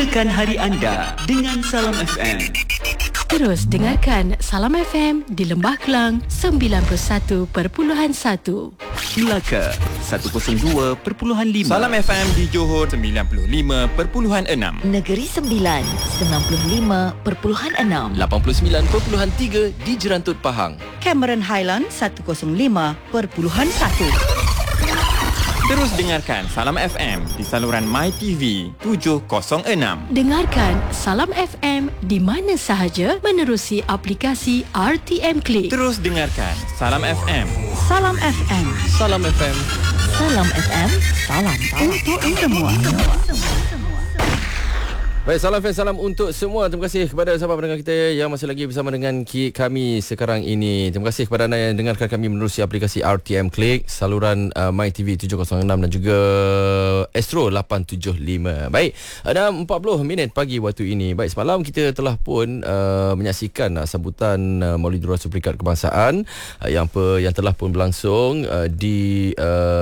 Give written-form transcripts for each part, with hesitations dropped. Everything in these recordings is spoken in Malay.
Mulakan hari anda dengan Salam FM. Terus dengarkan Salam FM di Lembah Kelang 91.1, Melaka 102.5, Salam FM di Johor 95.6, Negeri Sembilan 95.6, 89.3 di Jerantut Pahang, Cameron Highland 105.1. Terus dengarkan Salam FM di saluran MyTV 706. Dengarkan Salam FM di mana sahaja menerusi aplikasi RTM Click. Terus dengarkan Salam FM. Salam FM. Salam FM. Salam FM. Salam Untuk semua. Baik, salam fan, salam untuk semua. Terima kasih kepada sahabat pendengar kita yang masih lagi bersama dengan kami sekarang ini. Terima kasih kepada anda yang dengarkan kami menerusi aplikasi RTM Click, saluran MyTV 706 dan juga Astro 875. Baik, ada 40 minit pagi waktu ini. Baik, semalam kita telah pun menyaksikan sambutan Maulidul Rasul Peringkat Kebangsaan yang telah pun berlangsung di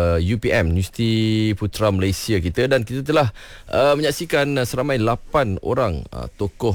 UPM, Universiti Putra Malaysia kita, dan kita telah menyaksikan seramai 8 orang tokoh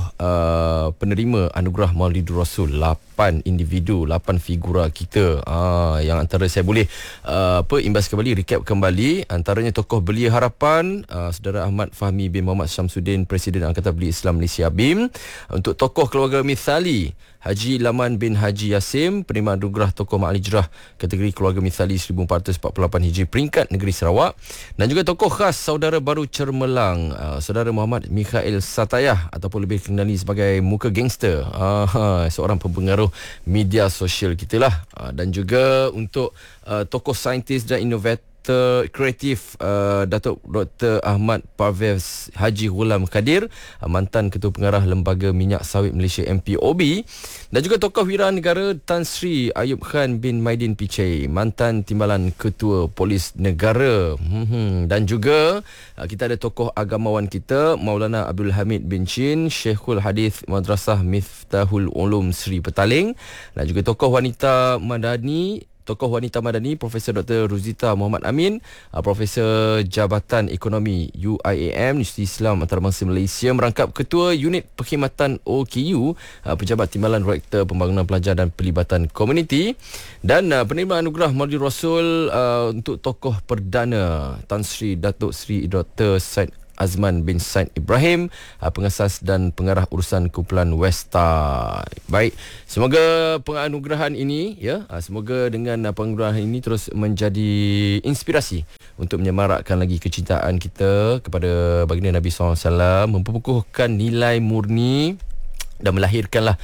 penerima anugerah Maulidul Rasul. 8 individu, 8 figura kita yang antara saya boleh imbas kembali, recap kembali. Antaranya tokoh Belia Harapan, Saudara Ahmad Fahmi bin Muhammad Syamsuddin, Presiden Angkatan Belia Islam Malaysia BIM. Untuk tokoh keluarga Mithali, Haji Laman bin Haji Yasim, penerima anugerah tokoh Ma'al Hijrah kategori keluarga Mithali 1448 Hijri peringkat negeri Sarawak. Dan juga tokoh khas Saudara Baru Cermelang, Saudara Muhammad Mikhail Satayah ataupun lebih dikenali sebagai muka gangster, seorang pempengaruh media sosial kita lah. Dan juga untuk tokoh saintis dan inovator kreatif, Datuk Dr. Ahmad Parvez Haji Ghulam Kadir, mantan Ketua Pengarah Lembaga Minyak Sawit Malaysia MPOB. Dan juga tokoh wira negara Tan Sri Ayub Khan bin Maidin Pichai, mantan Timbalan Ketua Polis Negara. Dan juga kita ada tokoh agamawan kita Maulana Abdul Hamid bin Chin, Syekhul Hadith Madrasah Miftahul Ulum Sri Petaling. Dan juga tokoh wanita madani Profesor Dr. Ruzita Muhammad Amin, Profesor Jabatan Ekonomi UIAM Universiti Islam Antarabangsa Malaysia, merangkap Ketua Unit Perkhidmatan OKU, Pejabat Timbalan Rektor Pembangunan Pelajar dan Pelibatan Komuniti. Dan penerima anugerah Maulidul Rasul untuk tokoh perdana Tan Sri Datuk Sri Dr. Said Azman bin Said Ibrahim, pengasas dan pengarah urusan kumpulan Westa. Baik, semoga penganugerahan ini semoga dengan penganugerahan ini terus menjadi inspirasi untuk menyemarakkan lagi kecintaan kita kepada baginda Nabi SAW, memperkukuhkan nilai murni dan melahirkanlah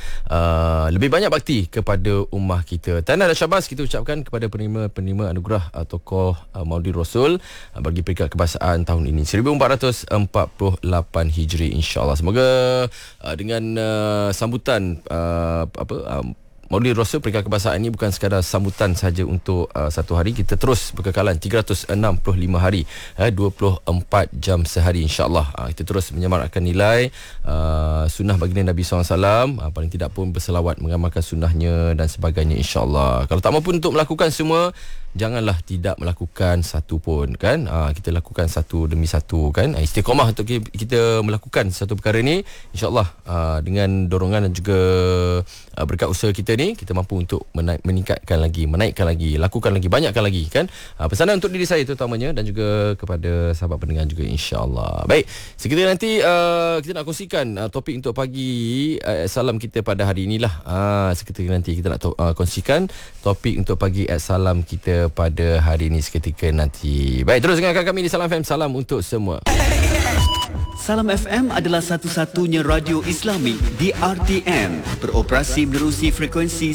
lebih banyak bakti kepada ummah kita. Tahniah dan syabas kita ucapkan kepada penerima anugerah tokoh Maulidul Rasul bagi peringkat kebangsaan tahun ini 1448 Hijri, insya-Allah. Semoga dengan sambutan Maulidul Rasul Peringkat Kebangsaan ini bukan sekadar sambutan saja untuk satu hari. Kita terus berkekalan 365 hari, 24 jam sehari, insya-Allah. Kita terus menyemarakkan nilai sunnah baginda Nabi SAW, paling tidak pun berselawat, mengamalkan sunnahnya dan sebagainya, insya-Allah. Kalau tak mampu untuk melakukan semua, janganlah tidak melakukan satu pun, kan. Kita lakukan satu demi satu, kan. Istiqamah untuk kita melakukan satu perkara ni, insya-Allah dengan dorongan dan juga berkat usaha kita ni, kita mampu untuk menaikkan lagi, lakukan lagi, banyakkan lagi, kan. Pesanan untuk diri saya terutamanya dan juga kepada sahabat pendengar juga, insya-Allah. Baik, sekiranya nanti kita nak kongsikan topik untuk pagi salam kita pada hari inilah. Seketika nanti kita nak kongsikan topik untuk pagi salam kita pada hari ini seketika nanti. Baik, terus dengarkan kami di Salam FM. Salam untuk semua. Salam FM adalah satu-satunya radio Islami di RTM, beroperasi menerusi frekuensi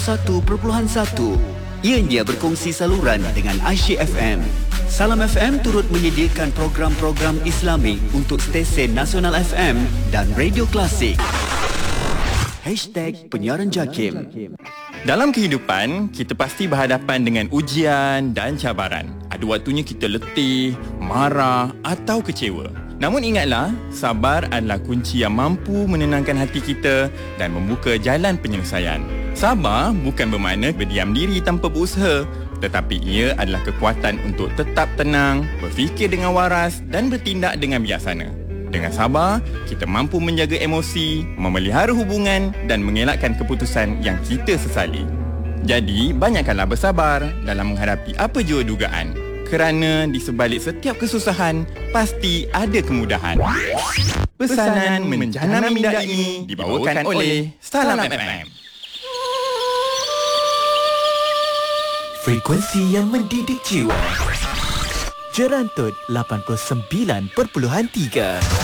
91.1. Ianya berkongsi saluran dengan Aisyah FM. Salam FM turut menyediakan program-program Islami untuk stesen Nasional FM dan Radio Klasik. #Penyiaran Jakim. Dalam kehidupan, kita pasti berhadapan dengan ujian dan cabaran. Ada waktunya kita letih, marah atau kecewa. Namun ingatlah, sabar adalah kunci yang mampu menenangkan hati kita dan membuka jalan penyelesaian. Sabar bukan bermakna berdiam diri tanpa berusaha, tetapi ia adalah kekuatan untuk tetap tenang, berfikir dengan waras dan bertindak dengan bijaksana. Dengan sabar, kita mampu menjaga emosi, memelihara hubungan dan mengelakkan keputusan yang kita sesali. Jadi, banyakkanlah bersabar dalam menghadapi apa jua dugaan. Kerana di sebalik setiap kesusahan, pasti ada kemudahan. Pesanan menjana minda ini dibawakan oleh Salam FM. Frekuensi yang mendidik jiwa. Jerantut 89.3.